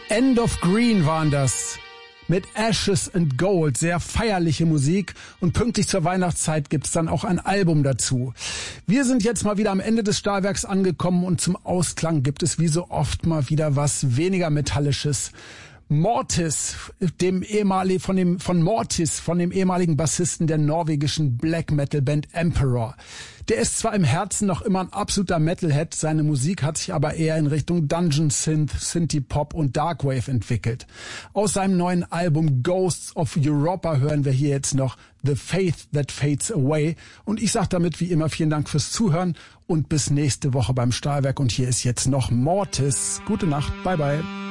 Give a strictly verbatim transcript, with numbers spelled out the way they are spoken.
End of Green waren das. Mit Ashes and Gold, sehr feierliche Musik, und pünktlich zur Weihnachtszeit gibt's dann auch ein Album dazu. Wir sind jetzt mal wieder am Ende des Stahlwerks angekommen und zum Ausklang gibt es wie so oft mal wieder was weniger Metallisches. Mortis, dem ehemaligen, von dem, von Mortis, von dem ehemaligen Bassisten der norwegischen Black Metal Band Emperor. Der ist zwar im Herzen noch immer ein absoluter Metalhead, seine Musik hat sich aber eher in Richtung Dungeon Synth, Synthie Pop und Darkwave entwickelt. Aus seinem neuen Album Ghosts of Europa hören wir hier jetzt noch The Faith That Fades Away. Und ich sage damit wie immer vielen Dank fürs Zuhören und bis nächste Woche beim Stahlwerk. Und hier ist jetzt noch Mortis. Gute Nacht, bye bye.